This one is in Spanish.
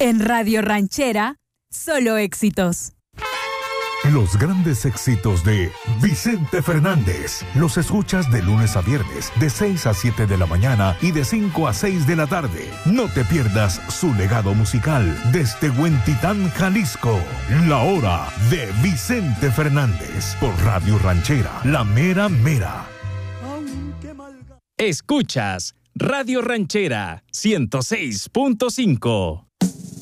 En Radio Ranchera, solo éxitos. Los grandes éxitos de Vicente Fernández los escuchas de lunes a viernes, de 6 a 7 de la mañana y de 5 a 6 de la tarde. No te pierdas su legado musical desde Huentitán, Jalisco. La hora de Vicente Fernández por Radio Ranchera, la mera mera. Escuchas Radio Ranchera 106.5.